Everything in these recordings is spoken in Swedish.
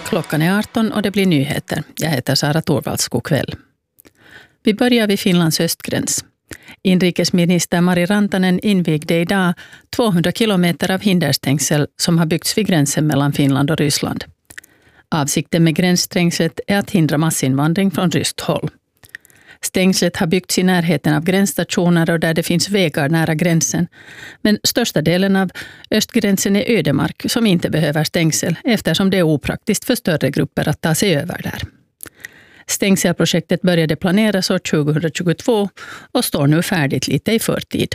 Klockan är 18 och det blir nyheter. Jag heter Sara Torvalds. God kväll. Vi börjar vid Finlands östgräns. Inrikesminister Mari Rantanen invigde idag 200 kilometer av hinderstängsel som har byggts vid gränsen mellan Finland och Ryssland. Avsikten med gränsstängslet är att hindra massinvandring från ryskt håll. Stängslet har byggts i närheten av gränsstationer och där det finns vägar nära gränsen. Men största delen av östgränsen är ödemark som inte behöver stängsel eftersom det är opraktiskt för större grupper att ta sig över där. Stängselprojektet började planeras år 2022 och står nu färdigt lite i förtid.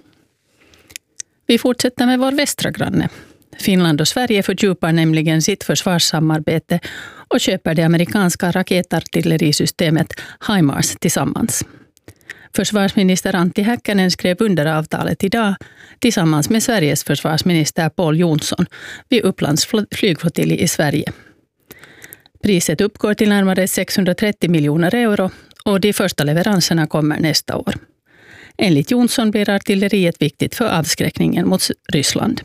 Vi fortsätter med vår västra granne. Finland och Sverige fördjupar nämligen sitt försvarssamarbete och köper det amerikanska raketartillerisystemet HIMARS tillsammans. Försvarsminister Antti Häkkänen skrev under avtalet idag tillsammans med Sveriges försvarsminister Pål Jonsson vid Upplands flygflottilj i Sverige. Priset uppgår till närmare 630 miljoner euro och de första leveranserna kommer nästa år. Enligt Jonsson blir artilleriet viktigt för avskräckningen mot Ryssland.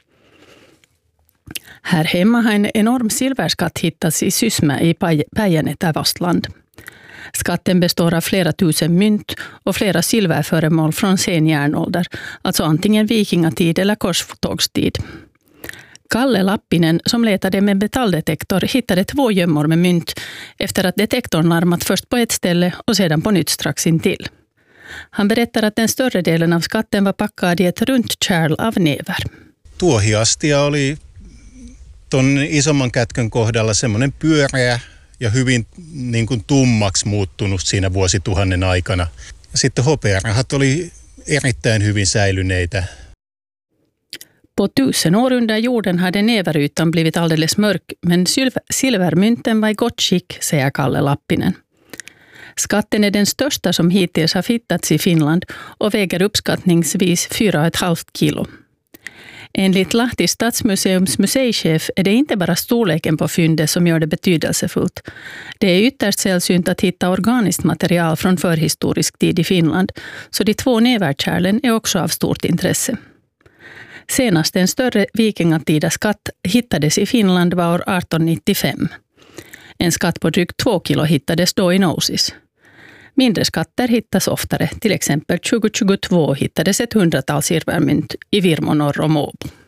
Här hemma har en enorm silverskatt hittats i Sysmä i Päijänne av Östland. Skatten består av flera tusen mynt och flera silverföremål från sen järnålder, alltså antingen vikingatid eller korstågstid. Kalle Lappinen, som letade med metalldetektor, hittade 2 gömmor med mynt efter att detektorn larmat först på ett ställe och sedan på nytt strax intill. Han berättar att den större delen av skatten var packad i ett runt kärl av näver. Tuohiastia oli ton isomman kätkön kohdalla semmoinen pyöreä ja hyvin niin kuin tummaksi muuttunut siinä vuosituhannen aikana. Ja sitten hopearahat oli erittäin hyvin säilyneitä. På 1000 år under jorden hade näverytan blivit alldeles mörk, men silvermynten var i gott skick, säger Kalle Lappinen. Skatten är den största som hittills har hittats i Finland och väger uppskattningsvis 4,5 kilo. Enligt Lahti stadsmuseums museichef är det inte bara storleken på fyndet som gör det betydelsefullt. Det är ytterst sällsynt att hitta organiskt material från förhistorisk tid i Finland, så de 2 näverkärlen är också av stort intresse. Senast en större vikingatida skatt hittades i Finland var år 1895. En skatt på drygt 2 kilo hittades då i Nousis. Mindre skatter hittas oftare, till exempel 2022 hittades ett 100-tal silvermynt i Virmo norr om Åbo.